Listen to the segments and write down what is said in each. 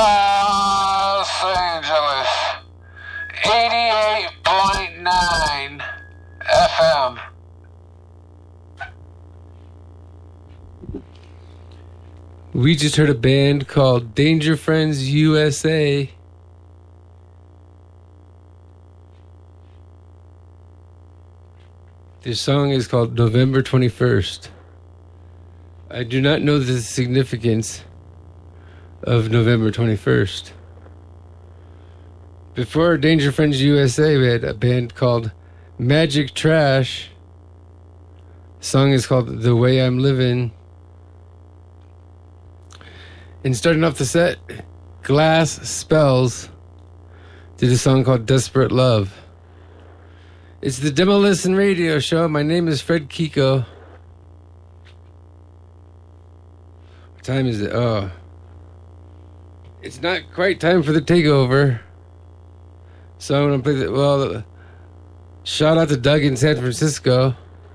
Los Angeles, 88.9 FM. We just heard a band called Danger Friends USA. This song is called November 21st. I do not know the significance of November 21st. Before Danger Friends USA, we had a band called Magic Trash. The song is called The Way I'm Living. And starting off the set, Glass Spells did a song called Desperate Love. It's the Demolition Radio Show. My name is Fred Kiko. What time is it? Oh. It's not quite time for the takeover. So I'm going to play the... Well, shout out to Doug in San Francisco.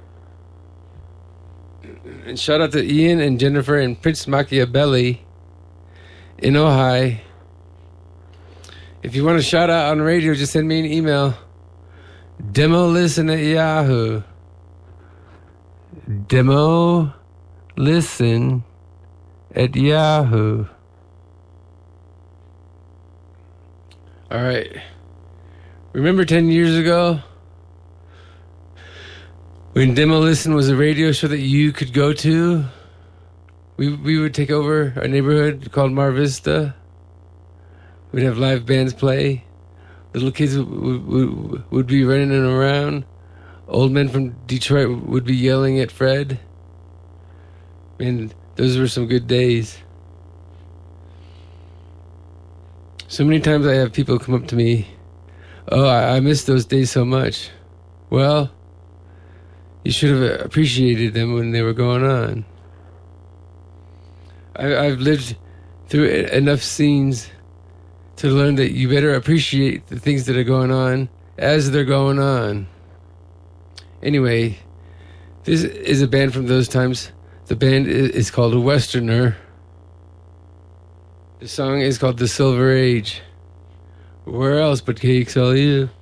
And shout out to Ian and Jennifer and Prince Machiavelli in Ojai. If you want to shout out on the radio, just send me an email. DemoListen@Yahoo. DemoListen@Yahoo. All right. Remember 10 years ago when Demolition was a radio show that you could go to? We would take over a neighborhood called Mar Vista. We'd have live bands play. Little kids would be running around. Old men from Detroit would be yelling at Fred. Man, those were some good days. So many times I have people come up to me, oh, I miss those days so much. Well, you should have appreciated them when they were going on. I've lived through enough scenes to learn that you better appreciate the things that are going on as they're going on. Anyway, this is a band from those times. The band is called A Westerner. The song is called The Silver Age. Where else but KXLU?